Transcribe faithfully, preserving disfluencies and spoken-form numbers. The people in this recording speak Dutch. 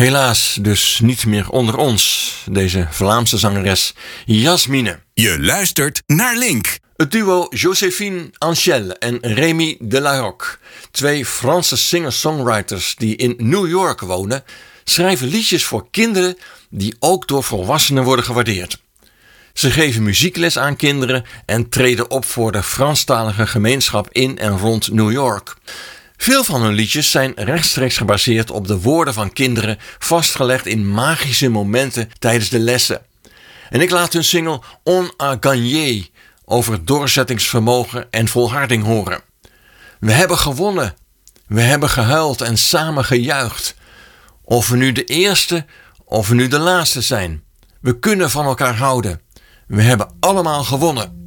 Helaas dus niet meer onder ons, deze Vlaamse zangeres Yasmine. Je luistert naar Link. Het duo Joséphine Anchel en Rémi Delarocque, twee Franse singer-songwriters die in New York wonen, schrijven liedjes voor kinderen die ook door volwassenen worden gewaardeerd. Ze geven muziekles aan kinderen en treden op voor de Franstalige gemeenschap in en rond New York. Veel van hun liedjes zijn rechtstreeks gebaseerd op de woorden van kinderen, vastgelegd in magische momenten tijdens de lessen. En ik laat hun single On a gagné over doorzettingsvermogen en volharding horen. We hebben gewonnen, we hebben gehuild en samen gejuicht. Of we nu de eerste of we nu de laatste zijn, we kunnen van elkaar houden. We hebben allemaal gewonnen.